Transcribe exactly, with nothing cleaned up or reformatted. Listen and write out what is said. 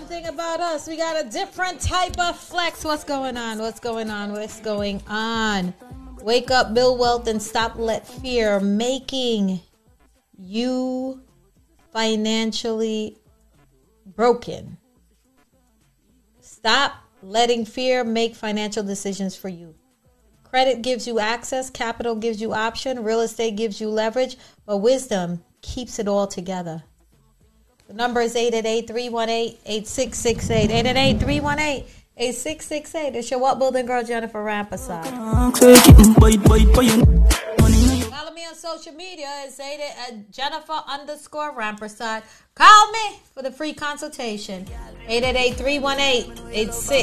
One thing about us, we got a different type of flex. What's going on? What's going on? What's going on? Wake up, build wealth, and stop let fear making you financially broken. Stop letting fear make financial decisions for you. Credit gives you access, capital gives you option, real estate gives you leverage, but wisdom keeps it all together. The number is eight eight eight, three one eight, eight six six eight. eight eight eight, three one eight, eight six six eight. It's your What Building Girl, Jennifer Rampersad. Follow me on social media. It's at Jennifer underscore Rampersad. Call me for the free consultation. eight eight eight, three one eight, eight six six eight.